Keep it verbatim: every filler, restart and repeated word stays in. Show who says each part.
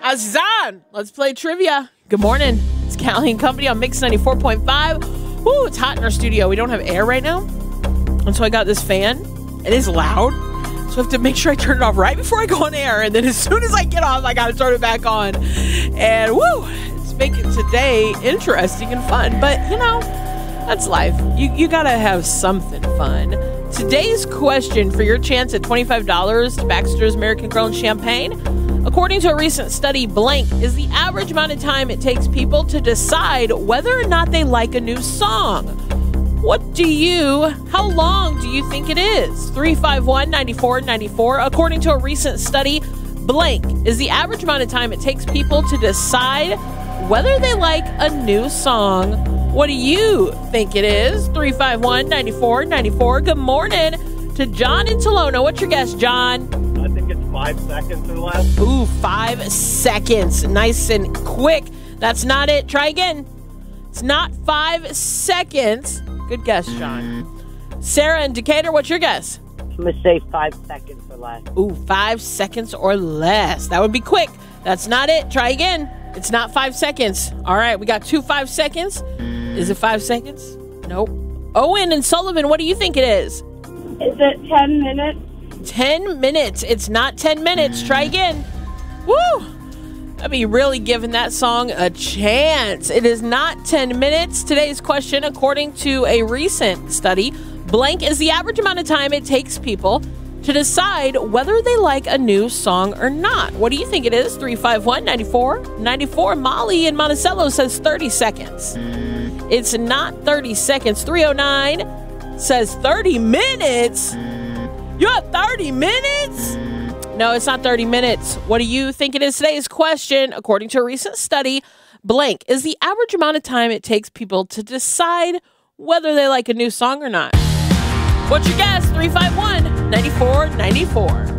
Speaker 1: Azan, let's play trivia. Good morning. It's Callie and Company on Mix ninety-four point five. Ooh, it's hot in our studio. We don't have air right now. And so I got this fan. It is loud. So I have to make sure I turn it off right before I go on air. And then as soon as I get off, I got to turn it back on. And woo, it's making today interesting and fun. But, you know, that's life. You, you got to have something fun. Today's question for your chance at twenty-five dollars to Baxter's American Grown Champagne. According to a recent study, blank is the average amount of time it takes people to decide whether or not they like a new song. What do you, how long do you think it is? three five one, nine four nine four. According to a recent study, blank is the average amount of time it takes people to decide whether they like a new song. What do you think it is? three five one, nine four nine four. Good morning to John in Tolona. What's your guess, John?
Speaker 2: I think it's five seconds or less.
Speaker 1: Ooh, five seconds. Nice and quick. That's not it. Try again. It's not five seconds. Good guess, John. Sarah in Decatur, what's your guess?
Speaker 3: I'm going to say five seconds or less.
Speaker 1: Ooh, five seconds or less. That would be quick. That's not it. Try again. It's not five seconds. All right, we got two five seconds. Is it five seconds? Nope. Owen and Sullivan, what do you think it is?
Speaker 4: Is it ten minutes?
Speaker 1: ten minutes. It's not ten minutes. Try again. Woo! I'd be really giving that song a chance. It is not ten minutes. Today's question, according to a recent study, blank is the average amount of time it takes people to decide whether they like a new song or not. What do you think it is? three five one, nine four nine four. Molly in Monticello says thirty seconds. It's not thirty seconds. three oh nine says thirty minutes. You have thirty minutes? No, it's not thirty minutes. What do you think it is? Today's question, according to a recent study, blank is the average amount of time it takes people to decide whether they like a new song or not. What's your guess? three five one, nine four nine four.